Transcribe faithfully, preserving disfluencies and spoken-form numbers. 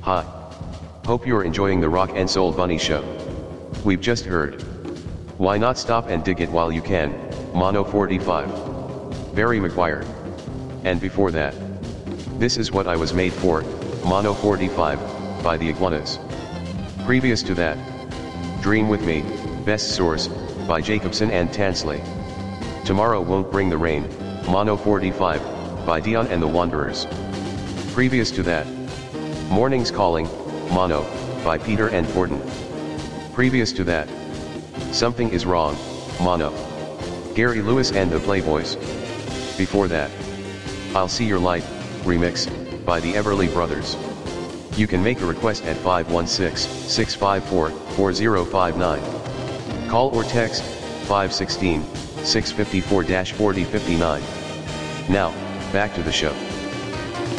Hi. Hope you're enjoying the Rock and Soul Bunny Show. We've just heard. Why not stop and dig it while you can, Mono forty-five. Barry McGuire. And before that. This Is What I Was Made For, Mono forty-five, by the Iguanas. Previous to that. Dream With Me, Best Source, by Jacobson and Tansley. Tomorrow Won't Bring the Rain, Mono forty-five, by Dion and the Wanderers. Previous to that. Morning's Calling, Mono, by Peter and Fortin. Previous to that. Something Is Wrong, Mono. Gary Lewis and the Playboys. Before that. I'll See Your Light, remix, by the Everly Brothers. You can make a request at five one six, six five four, four zero five nine. Call or text, five one six, six five four, four zero five nine. Now, back to the show.